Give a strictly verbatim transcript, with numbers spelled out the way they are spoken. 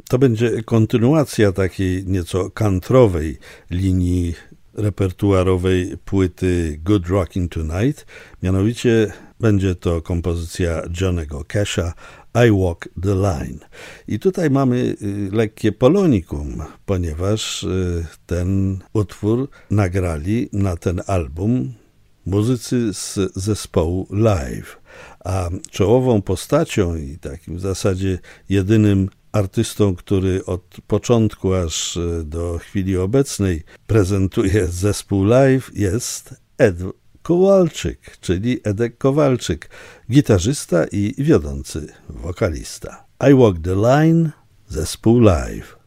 To będzie kontynuacja takiej nieco countrywej linii repertuarowej płyty Good Rockin' Tonight. Mianowicie będzie to kompozycja Johnny'ego Casha I Walk the Line. I tutaj mamy lekkie polonikum, ponieważ ten utwór nagrali na ten album muzycy z zespołu Live, a czołową postacią i takim w zasadzie jedynym artystą, który od początku aż do chwili obecnej prezentuje zespół Live, jest Ed Kowalczyk, czyli Edek Kowalczyk, gitarzysta i wiodący wokalista. I Walk the Line, zespół Live.